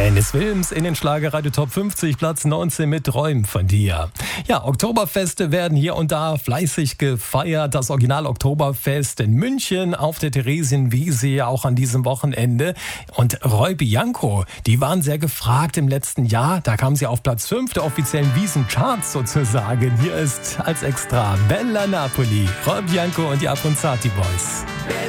Dennis Wilms in den Schlagerradio Top 50, Platz 19 mit Träumen von dir. Ja, Oktoberfeste werden hier und da fleißig gefeiert. Das Original Oktoberfest in München auf der Theresienwiese auch an diesem Wochenende. Und Roy Bianco, die waren sehr gefragt im letzten Jahr. Da kamen sie auf Platz 5 der offiziellen Wiesencharts sozusagen. Hier ist als Extra Bella Napoli, Roy Bianco und die Abronzati Boys.